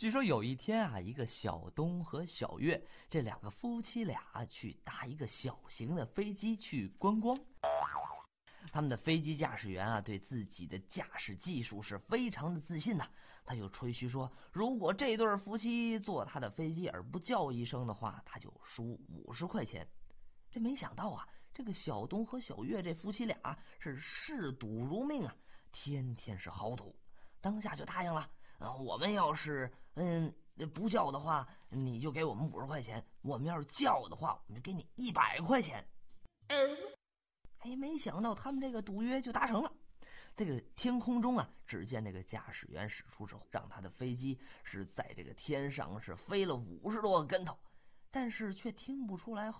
据说有一天啊，一个小东和小月这两个夫妻俩去搭一个小型的飞机去观光。他们的飞机驾驶员啊，对自己的驾驶技术是非常的自信呐。他就吹嘘说，如果这对夫妻坐他的飞机而不叫一声的话，他就输50块钱。这没想到啊，这个小东和小月这夫妻俩是视赌如命啊，天天是豪赌。当下就答应了，我们要是不叫的话，你就给我们50块钱；我们要是叫的话，我们就给你100块钱。哎，没想到他们这个赌约就达成了。这个天空中啊，只见这个驾驶员使出手，让他的飞机是在这个天上是飞了50多个跟头，但是却听不出来后